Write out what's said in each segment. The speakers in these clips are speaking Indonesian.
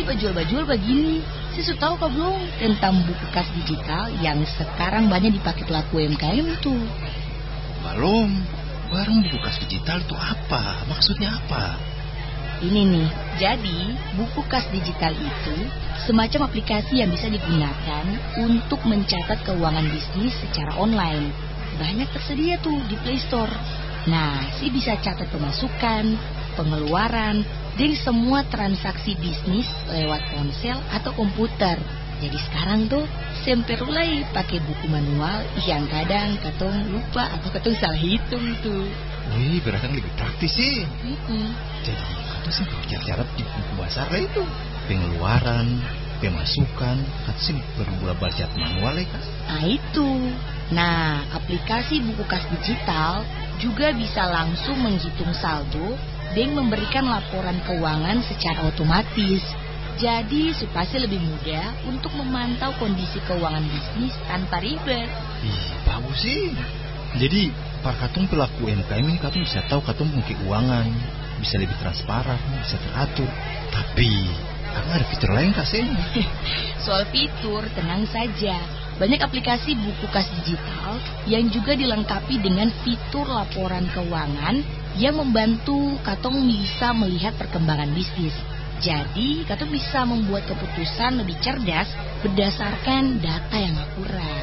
jual begini. Saya sudah tahu kok belum tentang buku kas digital yang sekarang banyak dipakai pelaku UMKM tuh. Belum. Warung buku kas digital itu apa? Maksudnya apa? Ini nih, jadi buku kas digital itu semacam aplikasi yang bisa digunakan untuk mencatat keuangan bisnis secara online. Banyak tersedia tuh di Play Store. Nah, bisa catat pemasukan, pengeluaran, dan semua transaksi bisnis lewat ponsel atau komputer. Jadi sekarang tuh semperulai pakai buku manual yang kadang katong lupa atau katong salah hitung tuh. Wih, berarti lebih praktis sih. Jadi katong sih cara di buku besar lah itu. Pengeluaran, pemasukan, katong sih perlu baca manual ya kan? Nah itu. Nah, aplikasi buku kas digital juga bisa langsung menghitung saldo dan memberikan laporan keuangan secara otomatis. Jadi supaya lebih mudah untuk memantau kondisi keuangan bisnis tanpa ribet. Bagus sih. Jadi para katong pelaku UMKM ini katong bisa tahu katong punya keuangan, bisa lebih transparan, bisa teratur. Tapi ada fitur lain kasih. Soal fitur tenang saja. Banyak aplikasi buku kas digital yang juga dilengkapi dengan fitur laporan keuangan yang membantu katong bisa melihat perkembangan bisnis. Jadi, katong bisa membuat keputusan lebih cerdas berdasarkan data yang akurat.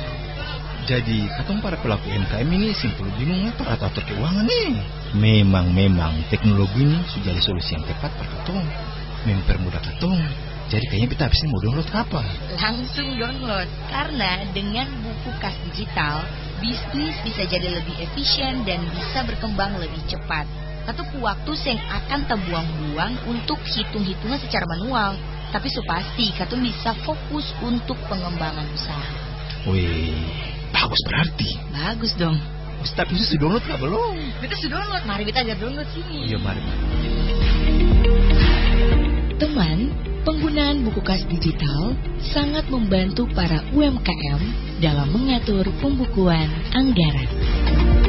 Jadi, katong para pelaku UMKM ini simpel bingung apa atur keuangan nih. Memang teknologi ini sudah jadi solusi yang tepat para katong, mempermudah katong. Jadi kayaknya kita habis ini mau download apa? Langsung download, karena dengan buku kas digital, bisnis bisa jadi lebih efisien dan bisa berkembang lebih cepat. Atau waktu yang akan terbuang-buang untuk hitung-hitungan secara manual. Tapi pasti katong bisa fokus untuk pengembangan usaha. Wih, bagus berarti. Bagus dong. Tapi itu sudah download gak belum? Kita sudah download, mari kita aja download sini. Iya mari. Teman, penggunaan buku kas digital sangat membantu para UMKM dalam mengatur pembukuan anggaran.